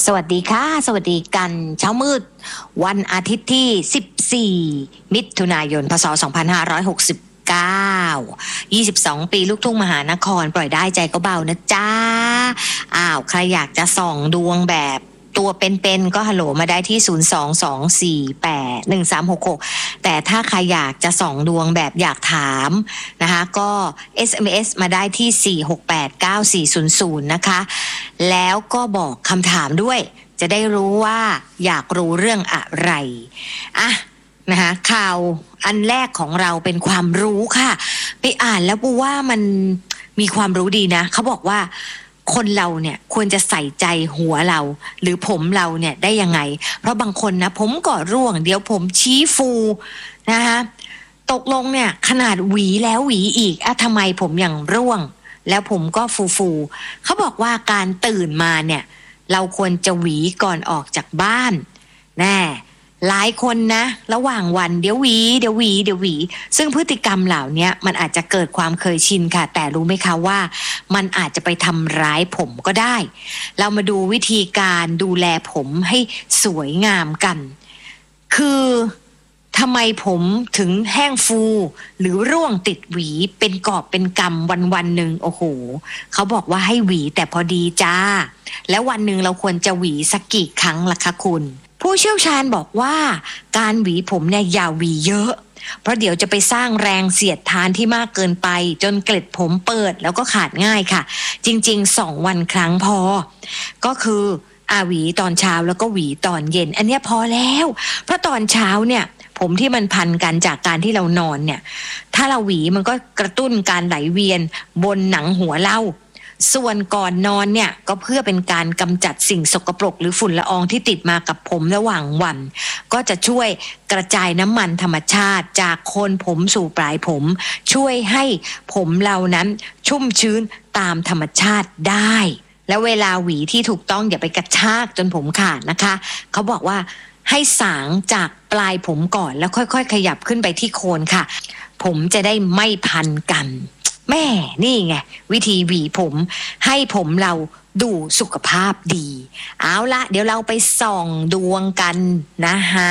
สวัสดีค่ะสวัสดีกันเช้ามืดวันอาทิตย์ที่14มิถุนายนพศ2569 22ปีลูกทุ่งมหานครปล่อยได้ใจก็เบานะจ้าใครอยากจะส่องดวงแบบตัวเป็นๆก็ฮัลโหลมาได้ที่022481366แต่ถ้าใครอยากจะส่องดวงแบบอยากถามนะคะก็ SMS มาได้ที่4689400นะคะแล้วก็บอกคำถามด้วยจะได้รู้ว่าอยากรู้เรื่องอะไรนะคะข่าวอันแรกของเราเป็นความรู้ค่ะไปอ่านแล้วปูว่ามันมีความรู้ดีนะเขาบอกว่าคนเราเนี่ยควรจะใส่ใจหัวเราหรือผมเราเนี่ยได้ยังไงเพราะบางคนนะผมก็ร่วงเดี๋ยวผมชี้ฟูนะคะตกลงเนี่ยขนาดหวีแล้วหวีอีกทำไมผมยังร่วงแล้วผมก็ฟูเขาบอกว่าการตื่นมาเนี่ยเราควรจะหวีก่อนออกจากบ้านแน่หลายคนนะระหว่างวันเดี๋ยวหวีซึ่งพฤติกรรมเหล่านี้มันอาจจะเกิดความเคยชินค่ะแต่รู้ไหมคะว่ามันอาจจะไปทำร้ายผมก็ได้เรามาดูวิธีการดูแลผมให้สวยงามกันคือทำไมผมถึงแห้งฟูหรือร่วงติดหวีเป็นกอบเป็นกำวันหนึ่งโอ้โหเขาบอกว่าให้หวีแต่พอดีจ้าแล้ววันหนึ่งเราควรจะหวีสักกี่ครั้งล่ะคะคุณผู้เชี่ยวชาญบอกว่าการหวีผมเนี่ยอย่าหวีเยอะเพราะเดี๋ยวจะไปสร้างแรงเสียดทานที่มากเกินไปจนเกล็ดผมเปิดแล้วก็ขาดง่ายค่ะจริงๆ2 วันครั้งพอก็คือหวีตอนเช้าแล้วก็หวีตอนเย็นอันนี้พอแล้วเพราะตอนเช้าเนี่ยผมที่มันพันกันจากการที่เรานอนเนี่ยถ้าเราหวีมันก็กระตุ้นการไหลเวียนบนหนังหัวเราส่วนก่อนนอนเนี่ยก็เพื่อเป็นการกำจัดสิ่งสกปรกหรือฝุ่นละอองที่ติดมากับผมระหว่างวันก็จะช่วยกระจายน้ำมันธรรมชาติจากโคนผมสู่ปลายผมช่วยให้ผมเรานั้นชุ่มชื้นตามธรรมชาติได้แล้วเวลาหวีที่ถูกต้องอย่าไปกระชากจนผมขาดนะคะเขาบอกว่าให้สางจากปลายผมก่อนแล้วค่อยๆขยับขึ้นไปที่โคนค่ะผมจะได้ไม่พันกันแม่นี่ไงวิธีหวีผมให้ผมเราดูสุขภาพดีเอาละเดี๋ยวเราไปส่องดวงกันนะฮะ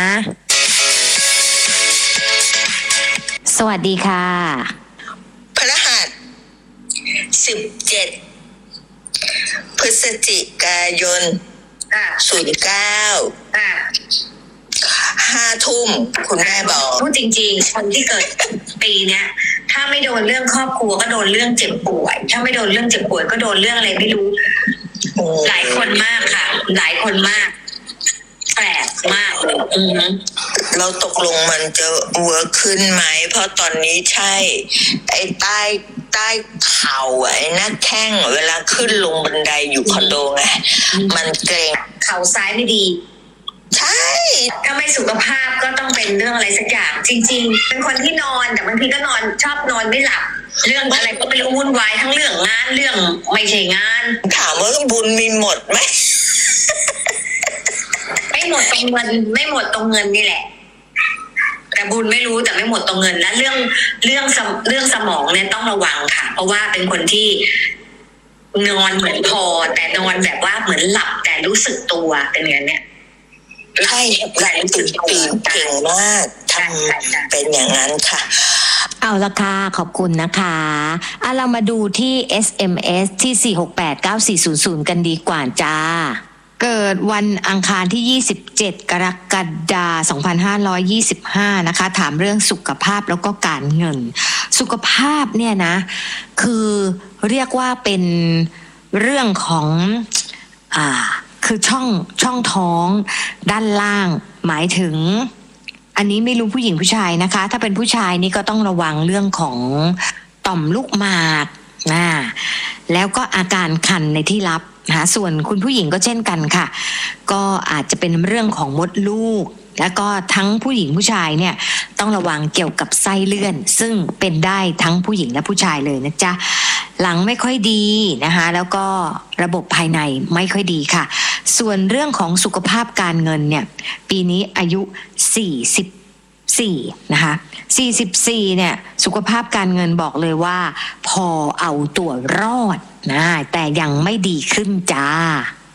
สวัสดีค่ะพฤหัส17พฤศจิกายน09 5 ทุ่มคุณแม่บอกพูดจริงๆคนที่เกิดปีเนี้ยถ้าไม่โดนเรื่องครอบครัวก็โดนเรื่องเจ็บป่วยถ้าไม่โดนเรื่องเจ็บป่วยก็โดนเรื่องอะไรไม่รู้หลายคนมากค่ะหลายคนมากแปลกมากเลยเราตกลงมันจะเวิร์คขึ้นไหมเพราะตอนนี้ใช่ไอ้ใต้เข่าไอ้หน้าแข้งเวลาขึ้นลงบันไดอยู่คอนโดไงมันเกร็งเข่าซ้ายไม่ดีใช่ถ้าไม่สุขภาพก็ต้องเป็นเรื่องอะไรสักอย่างจริงๆเป็นคนที่นอนแต่บางทีก็ชอบนอนไม่หลับเรื่องอะไรก็ไม่รู้วุ่นวายทั้งเรื่องงานเรื่องไม่ใช่งานถามว่าบุญมีหมดไหมไม่หมดตรงเงินไม่หมดตรงเงินนี่แหละแต่บุญไม่รู้แต่ไม่หมดตรงเงินและเรื่องสมองเนี่ยต้องระวังค่ะเพราะว่าเป็นคนที่นอนเหมือนพอแต่นอนแบบว่าเหมือนหลับแต่รู้สึกตัวเป็นอย่างเนี้ยใช่ตื่นเก่งมากทำเป็นอย่างนั้นค่ะเอาละค่ะขอบคุณนะคะเรามาดูที่ SMS ที่4689400กันดีกว่าจ้าเกิดวันอังคารที่27กรกฎาคม2525นะคะถามเรื่องสุขภาพแล้วก็การเงินสุขภาพเนี่ยนะคือเรียกว่าเป็นเรื่องของคือช่องท้องด้านล่างหมายถึงอันนี้ไม่รู้ผู้หญิงผู้ชายนะคะถ้าเป็นผู้ชายนี่ก็ต้องระวังเรื่องของต่อมลูกหมากแล้วก็อาการคันในที่ลับส่วนคุณผู้หญิงก็เช่นกันค่ะก็อาจจะเป็นเรื่องของมดลูกแล้วก็ทั้งผู้หญิงผู้ชายเนี่ยต้องระวังเกี่ยวกับไส้เลื่อนซึ่งเป็นได้ทั้งผู้หญิงและผู้ชายเลยนะจ๊ะหลังไม่ค่อยดีนะคะแล้วก็ระบบภายในไม่ค่อยดีค่ะส่วนเรื่องของสุขภาพการเงินเนี่ยปีนี้อายุ44นะคะ44เนี่ยสุขภาพการเงินบอกเลยว่าพอเอาตัวรอดนะแต่ยังไม่ดีขึ้นจ้า